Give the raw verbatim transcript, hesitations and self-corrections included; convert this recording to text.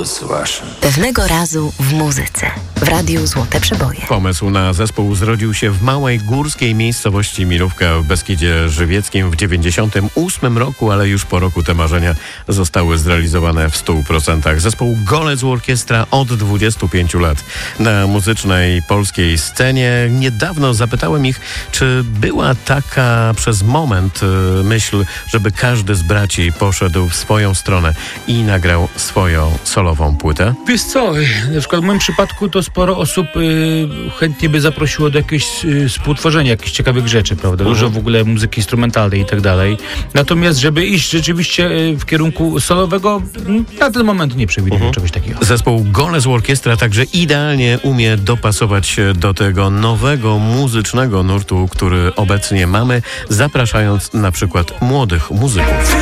blues Russian. Pewnego razu w muzyce, w Radiu Złote Przeboje. Pomysł na zespół zrodził się w małej górskiej miejscowości Milówka w Beskidzie Żywieckim w dziewięćdziesiątym ósmym roku, ale już po roku te marzenia zostały zrealizowane w stu procentach. Zespół Golec Orkiestra od dwudziestu pięciu lat na muzycznej polskiej scenie. Niedawno zapytałem ich, czy była taka przez moment y, myśl, żeby każdy z braci poszedł w swoją stronę i nagrał swoją solową płytę? Wiesz co, na przykład w moim przypadku to sporo osób y, chętnie by zaprosiło do jakiegoś y, współtworzenia jakichś ciekawych rzeczy, prawda? Dużo w ogóle muzyki instrumentalnej i tak dalej. Natomiast, żeby iść rzeczywiście y, w kierunku solowego, y, na ten moment nie przewiduję uh-huh. czegoś takiego. Zespół Golec Orkiestra także idealnie umie dopasować się do tego nowego muzycznego nurtu, który obecnie mamy, zapraszając na przykład młodych muzyków.